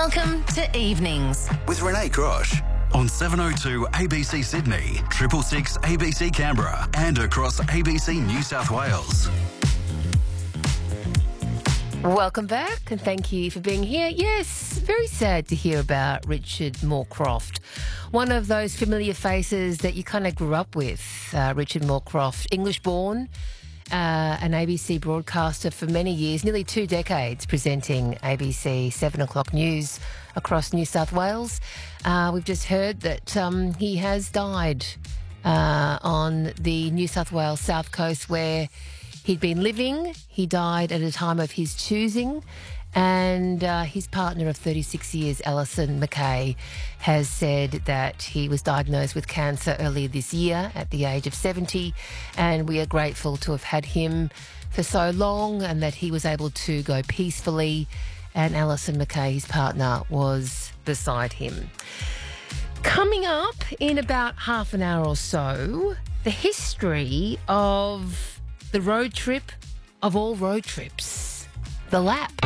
Welcome to Evenings with Renee Grosh on 702 ABC Sydney, 666 ABC Canberra and across ABC New South Wales. Welcome back and thank you for being here. Yes, very sad to hear about Richard Moorcroft, one of those familiar faces that you kind of grew up with. Richard Moorcroft, English-born, an ABC broadcaster for many years, nearly 2 decades, presenting ABC 7 o'clock news across New South Wales. We've just heard that he has died on the New South Wales South Coast where he'd been living. He died at a time of his choosing, and his partner of 36 years, Alison McKay, has said that he was diagnosed with cancer earlier this year at the age of 70, and we are grateful to have had him for so long and that he was able to go peacefully, and Alison McKay, his partner, was beside him. Coming up in about half an hour or so, the history of the road trip of all road trips, the lap.